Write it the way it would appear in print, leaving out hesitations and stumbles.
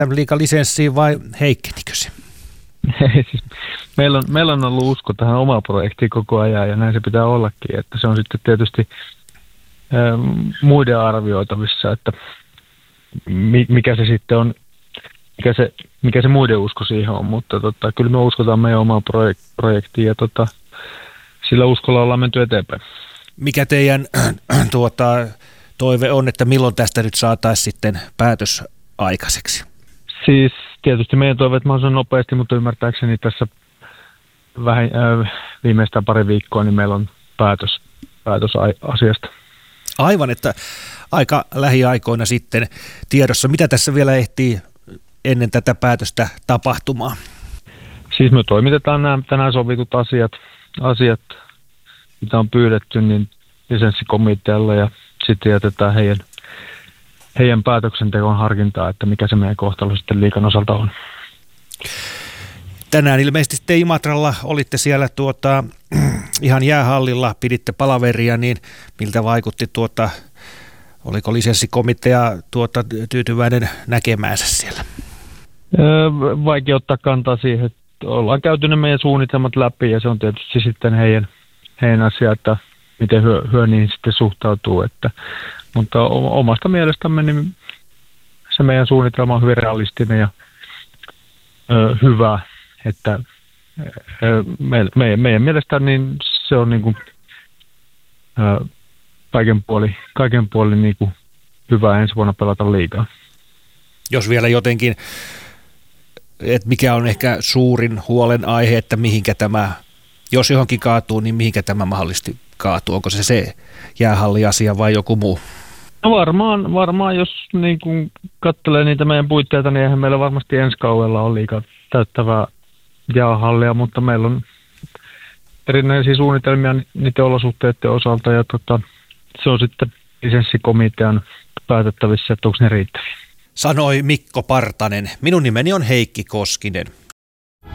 liiga-lisenssiin vai heikkenikö se? Siis meillä on ollut usko tähän omaan projektiin koko ajan ja näin se pitää ollakin, että se on sitten tietysti muiden arvioitavissa, että mikä se sitten on, mikä se muiden usko siihen on, mutta kyllä me uskotaan meidän omaan projektiin ja sillä uskolla ollaan menty eteenpäin. Mikä teidän toive on, että milloin tästä nyt saataisiin sitten päätös aikaiseksi? Siis tietysti meidän toiveet mahdollisimman nopeasti, mutta ymmärtääkseni tässä viimeistään pari viikkoa, niin meillä on päätös asiasta. Aivan, että aika lähiaikoina sitten tiedossa. Mitä tässä vielä ehtii ennen tätä päätöstä tapahtumaan? Siis me toimitetaan nämä tänään sovitut asiat, mitä on pyydetty, niin lisenssikomitealle ja sitten jätetään heidän päätöksenteon harkintaa, että mikä se meidän kohtalo sitten liigan osalta on. Tänään ilmeisesti te Imatralla olitte siellä ihan jäähallilla, piditte palaveria, niin miltä vaikutti oliko lisenssikomitea tyytyväinen näkemäänsä siellä? Vaikea ottaa kantaa siihen, että ollaan käyty ne meidän suunnitelmat läpi ja se on tietysti sitten heidän asia, että miten hyö niihin sitten suhtautuu, mutta omasta mielestämme niin se meidän suunnitelma on hyvin realistinen ja hyvä, että meidän mielestä niin se on niin kuin, kaiken puolin niin kuin hyvä ensi vuonna pelata liigaa. Jos vielä jotenkin, että mikä on ehkä suurin huolenaihe, että mihinkä tämä, jos johonkin kaatuu, niin mihinkä tämä mahdollisesti kaatuu? Onko se jäähalliasia vai joku muu? No varmaan jos niin kuin katselee niitä meidän puitteita, niin eihän meillä varmasti ensi kaudella ole liikaa täyttävää jäähallia, mutta meillä on erinäisiä suunnitelmia niiden olosuhteiden osalta ja se on sitten lisenssikomitean päätettävissä, että onko ne riittäviä. Sanoi Mikko Partanen. Minun nimeni on Heikki Koskinen.